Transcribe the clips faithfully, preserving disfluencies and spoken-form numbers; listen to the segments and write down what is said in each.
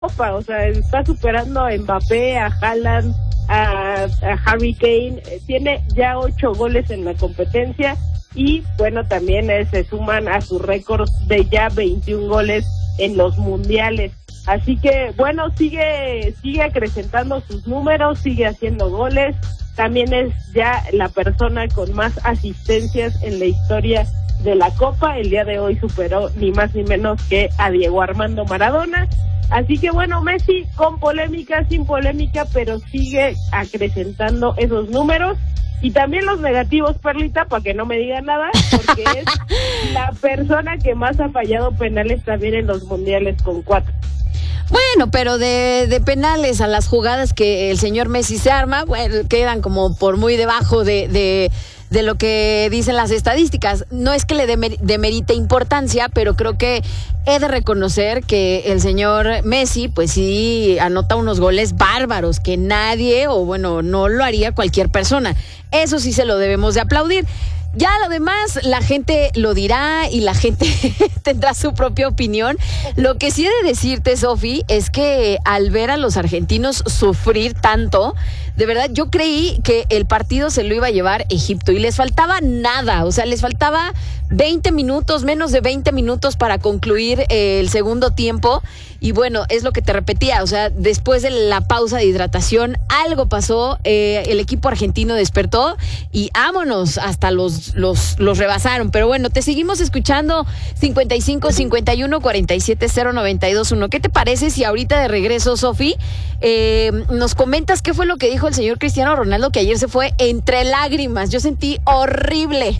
Copa, o sea, está superando a Mbappé, a Haaland, a, a Harry Kane, tiene ya ocho goles en la competencia y bueno, también eh, se suman a su récord de ya veintiún goles en los mundiales. Así que bueno, sigue sigue acrecentando sus números, sigue haciendo goles, también es ya la persona con más asistencias en la historia de la Copa. El día de hoy superó ni más ni menos que a Diego Armando Maradona. Así que bueno, Messi con polémica, sin polémica, pero sigue acrecentando esos números. Y también los negativos, Perlita, para que no me diga nada, porque es la persona que más ha fallado penales también en los mundiales con cuatro. Bueno, pero de, de penales a las jugadas que el señor Messi se arma, bueno, quedan como por muy debajo de, de, de lo que dicen las estadísticas. No es que le demer, demerite importancia, pero creo que he de reconocer que el señor Messi, pues sí, anota unos goles bárbaros que nadie, o bueno, no lo haría cualquier persona. Eso sí se lo debemos de aplaudir. Ya lo demás, la gente lo dirá y la gente tendrá su propia opinión. Lo que sí he de decirte, Sofi, es que al ver a los argentinos sufrir tanto, de verdad yo creí que el partido se lo iba a llevar Egipto y les faltaba nada, o sea, les faltaba veinte minutos, menos de veinte minutos para concluir eh, el segundo tiempo. Y bueno, es lo que te repetía, o sea, después de la pausa de hidratación, algo pasó, eh, el equipo argentino despertó y vámonos, hasta los, los, los rebasaron. Pero bueno, te seguimos escuchando. Cincuenta y cinco, cincuenta y uno, cuarenta y siete, cero noventa y dos uno. ¿Qué te parece si ahorita de regreso, Sofi, eh, nos comentas qué fue lo que dijo el señor Cristiano Ronaldo, que ayer se fue entre lágrimas? Yo sentí horrible.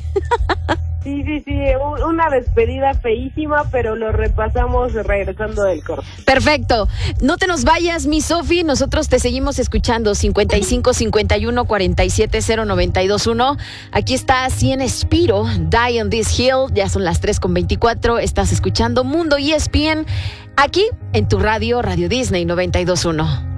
Sí, sí, sí, una despedida feísima, pero lo repasamos regresando del corte. Perfecto. No te nos vayas, mi Sofi, nosotros te seguimos escuchando. Cincuenta y cinco, cincuenta y uno, cuarenta y siete, cero noventa y dos uno. Aquí está Cien Espiro, Die on This Hill. Ya son las tres con veinticuatro. Estás escuchando Mundo E S P N aquí en tu radio, Radio Disney noventa y dos uno.